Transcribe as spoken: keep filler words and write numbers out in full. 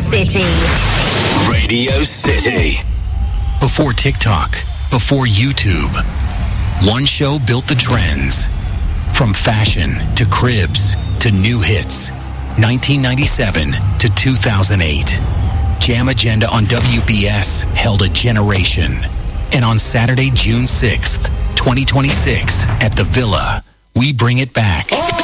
City. Radio City. Before TikTok, before YouTube, one show built the trends. From fashion to cribs to new hits. nineteen ninety-seven to two thousand eight. Jam Agenda on W B S held a generation. And on Saturday, June sixth, twenty twenty-six, at the Villa, we bring it back.